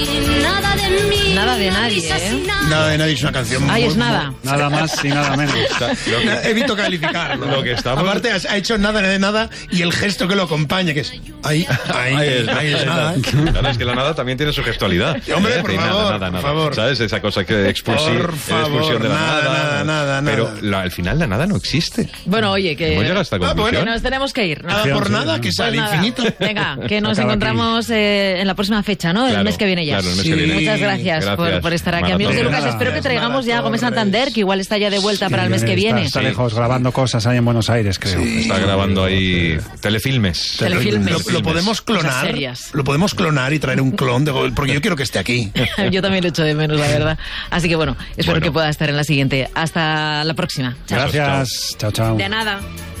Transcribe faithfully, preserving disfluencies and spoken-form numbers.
Nada de mí. Nada de nadie, ¿eh? Nada de nadie es una canción. Ay, muy, es nada. Nada más y nada menos. O sea, lo que- Evito calificarlo. Lo que estamos- Aparte, ha hecho nada de nada y el gesto que lo acompaña, que es. Ahí, ahí, Ahí es, ahí es nada. ¿eh? Claro, es que la nada también tiene su gestualidad. Hombre, ¿Eh? por Y nada, favor, nada, por nada. favor. ¿Sabes? Esa cosa que expulsión, Por favor, expulsión de la nada, nada. nada, nada, Pero nada. la- al final la nada no existe. Bueno, oye, que... ¿Hemos llegado a esta Ah, conclusión? Que nos tenemos que ir, ¿no? Nada por nada, que Pues sale nada. infinito. Venga, que nos Acaba encontramos eh, en la próxima fecha, ¿no? El Claro, mes que viene ya. claro, el mes que viene. Muchas Sí, gracias, gracias. Por, por estar aquí. Mara Amigos de Torres. Lucas, espero que traigamos ya a Gómez Torres. Santander, que igual está ya de vuelta para el mes que viene. Está, está Sí. lejos grabando cosas ahí en Buenos Aires, creo. Está grabando ahí telefilmes. Telefilmes. Lo, lo podemos Cosas clonar. serias. Lo podemos clonar y traer un clon de Gómez, porque yo quiero que esté aquí. Yo también lo echo de menos, la verdad. Así que bueno, espero Bueno. que pueda estar en la siguiente. Hasta la próxima. Chao. Gracias. Chao, chao. De nada.